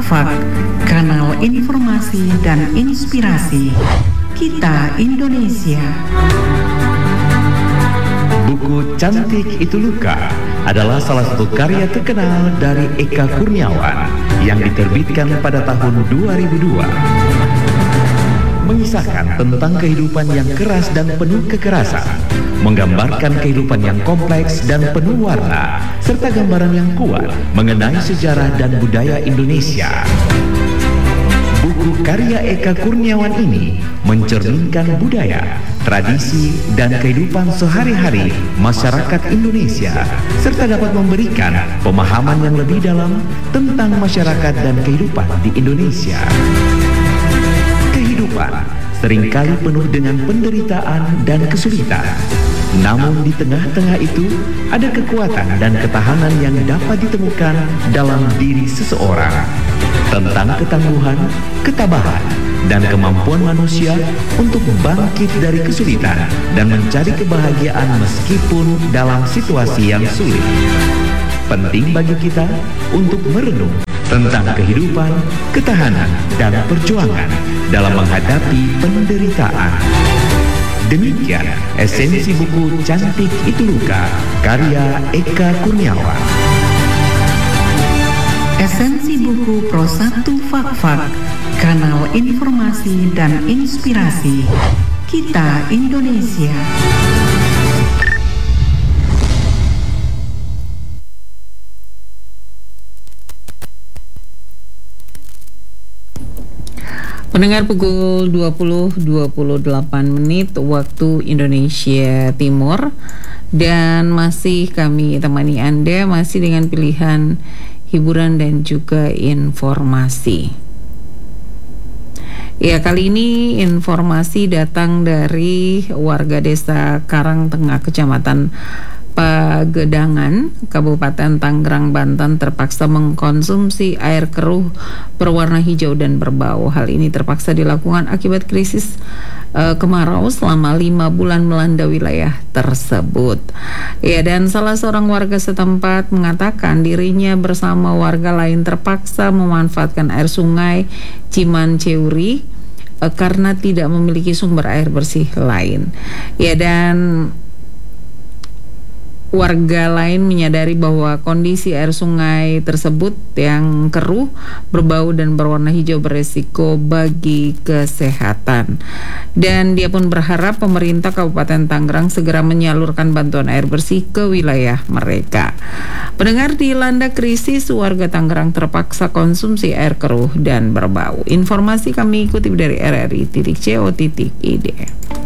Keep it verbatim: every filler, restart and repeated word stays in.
Fak-Fak, kanal informasi dan inspirasi kita Indonesia. Buku Cantik Itu Luka adalah salah satu karya terkenal dari Eka Kurniawan yang diterbitkan pada tahun dua ribu dua. Mengisahkan tentang kehidupan yang keras dan penuh kekerasan, menggambarkan kehidupan yang kompleks dan penuh warna, serta gambaran yang kuat mengenai sejarah dan budaya Indonesia. Buku karya Eka Kurniawan ini mencerminkan budaya, tradisi, dan kehidupan sehari-hari masyarakat Indonesia, serta dapat memberikan pemahaman yang lebih dalam tentang masyarakat dan kehidupan di Indonesia. Kehidupan seringkali penuh dengan penderitaan dan kesulitan. Namun di tengah-tengah itu ada kekuatan dan ketahanan yang dapat ditemukan dalam diri seseorang. Tentang ketangguhan, ketabahan, dan kemampuan manusia untuk bangkit dari kesulitan dan mencari kebahagiaan meskipun dalam situasi yang sulit. Penting bagi kita untuk merenung tentang kehidupan, ketahanan, dan perjuangan dalam menghadapi penderitaan. Demikian esensi buku Cantik Itu Luka, karya Eka Kurniawan. Esensi buku Pro satu Fak-Fak, kanal informasi dan inspirasi kita Indonesia. Pendengar, pukul dua puluh dua puluh delapan menit waktu Indonesia Timur, dan masih kami temani Anda masih dengan pilihan hiburan dan juga informasi. Ya, kali ini informasi datang dari warga desa Karangtengah, Kecamatan Pagedangan, Kabupaten Tangerang, Banten terpaksa mengkonsumsi air keruh berwarna hijau dan berbau. Hal ini terpaksa dilakukan akibat krisis uh, kemarau selama lima bulan melanda wilayah tersebut. Ya, dan salah seorang warga setempat mengatakan dirinya bersama warga lain terpaksa memanfaatkan air sungai Cimanceuri uh, karena tidak memiliki sumber air bersih lain. Ya, dan warga lain menyadari bahwa kondisi air sungai tersebut yang keruh, berbau dan berwarna hijau beresiko bagi kesehatan. Dan dia pun berharap pemerintah Kabupaten Tangerang segera menyalurkan bantuan air bersih ke wilayah mereka. Pendengar, dilanda krisis, warga Tangerang terpaksa konsumsi air keruh dan berbau. Informasi kami kutip dari R R I titik co titik I D.